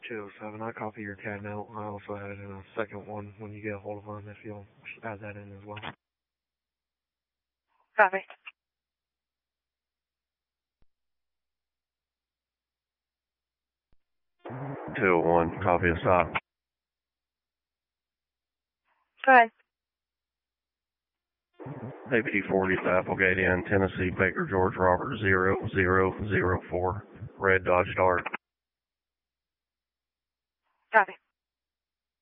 207. I copy your CAD note. I also added in a second one when you get a hold of them if you'll add that in as well. Copy. 201, copy of stop. Go ahead. AP40 to Applegate Inn, Tennessee, Baker George Robert 0004, red Dodge Dart. Copy.